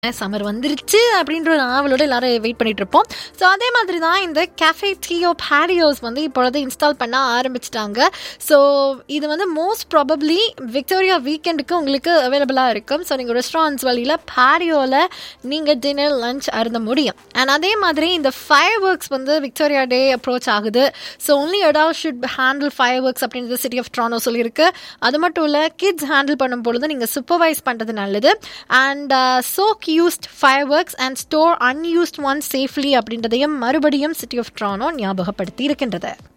Summer வந்துருச்சு அப்படின்ற ஒரு ஆவலோட எல்லாரும் வெயிட் பண்ணிட்டு இருப்போம். ஸோ அதே மாதிரி தான் இந்த கேஃபே டீயோ பேடியோஸ் வந்து இப்பொழுது இன்ஸ்டால் பண்ண ஆரம்பிச்சிட்டாங்க. ஸோ இது வந்து மோஸ்ட் ப்ராபப்ளி விக்டோரியா வீக்கெண்டுக்கு உங்களுக்கு அவைலபிளாக இருக்கும். ஸோ நீங்கள் ரெஸ்டாரண்ட்ஸ் வழியில் பேடியோவில் நீங்கள் டின்னர் லஞ்ச் அருந்த முடியும். அண்ட் அதே மாதிரி இந்த ஃபயர் ஒர்க்ஸ் வந்து விக்டோரியா டே அப்ரோச் ஆகுது. So only adult should handle fire works அப்படின்றது சிட்டி ஆஃப் டொரண்டோ சொல்லியிருக்கு. அது மட்டும் இல்லை, கிட்ஸ் ஹேண்டில் பண்ணும் பொழுது நீங்கள் சூப்பர்வைஸ் பண்ணுறது நல்லது. And soak used fireworks and store unused ones safely அப்படின்றதையும் மறுபடியும் சிட்டி ஆஃப் டொரண்டோ ஞாபகப்படுத்தி இருக்கின்றது.